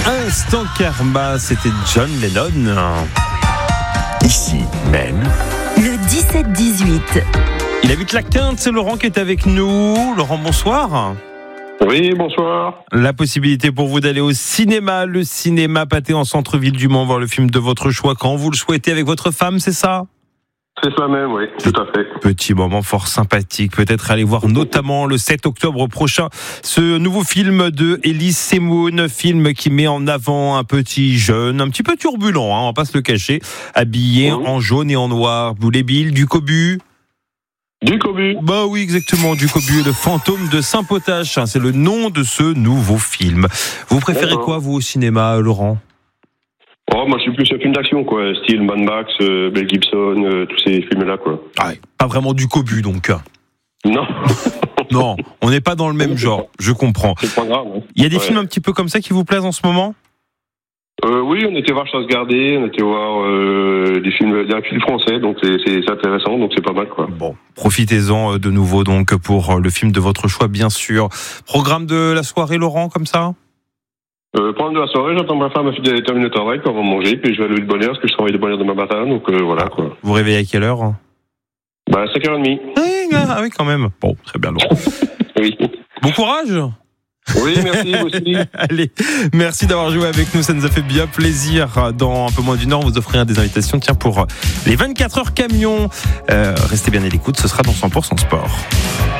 Instant Karma, c'était John Lennon. Ici même. Le 17-18. Il habite la Quinte, c'est Laurent qui est avec nous. Laurent, bonsoir. Oui, bonsoir. La possibilité pour vous d'aller au cinéma, le cinéma Pathé en centre-ville du Mans, voir le film de votre choix quand vous le souhaitez avec votre femme, c'est ça ? C'est ça même, oui, tout à fait. Petit moment fort sympathique, peut-être aller voir notamment le 7 octobre prochain ce nouveau film de Elie Semoun, film qui met en avant un petit jeune, un petit peu turbulent, on va pas se le cacher, habillé en jaune et en noir. Boulet Bill, du Cobu. Du Cobu. Bah oui, exactement, du Cobu, le fantôme de Saint-Potache, c'est le nom de ce nouveau film. Vous préférez quoi, vous, au cinéma, Laurent ? Oh, moi, je suis plus un film d'action, quoi. Style Mad Max, Mel Gibson, tous ces films-là, quoi. Ah ouais, pas vraiment du Cobu, donc. Non. Non, on n'est pas dans le même genre, je comprends. C'est pas grave. Hein. Il y a des films un petit peu comme ça qui vous plaisent en ce moment ? Oui, on était voir Chasse gardée, on était voir des films français, donc c'est intéressant, donc c'est pas mal, quoi. Bon, profitez-en de nouveau, donc, pour le film de votre choix, bien sûr. Programme de la soirée, Laurent, comme ça ? Pendant la soirée, j'attends ma femme terminer le travail, puis on va manger, puis je vais aller de bonne heure, parce que je travaille de bonne heure demain matin, donc voilà, quoi. Vous réveillez à quelle heure ? 5h30. Ah oui, quand même. Bon, très bien, Laurent. Oui. Bon courage. Oui, merci, vous aussi. Allez, merci d'avoir joué avec nous, ça nous a fait bien plaisir. Dans un peu moins d'une heure, on vous offrira des invitations, tiens, pour les 24 heures camion. Restez bien à l'écoute, ce sera dans 100% sport.